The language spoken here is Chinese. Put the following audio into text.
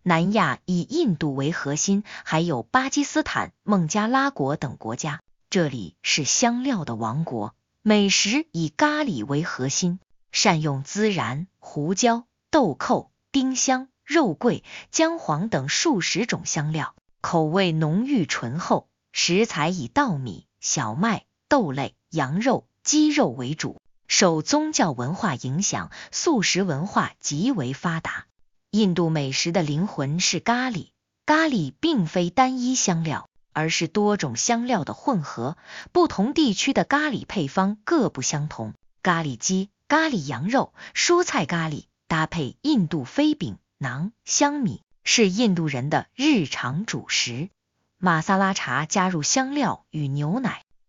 南亚以印度为核心，还有巴基斯坦、孟加拉国等国家，这里是香料的王国。美食以咖喱为核心，善用孜然、胡椒、豆蔻、丁香、肉桂、姜黄等数十种香料，口味浓郁醇厚。食材以稻米、小麦、豆类、羊肉、鸡肉为主。受宗教文化影响，素食文化极为发达。印度美食的灵魂是咖喱，咖喱并非单一香料，而是多种香料的混合，不同地区的咖喱配方各不相同。咖喱鸡、咖喱羊肉、蔬菜咖喱搭配印度飞饼、馕、香米，是印度人的日常主食。玛萨拉茶加入香料与牛奶，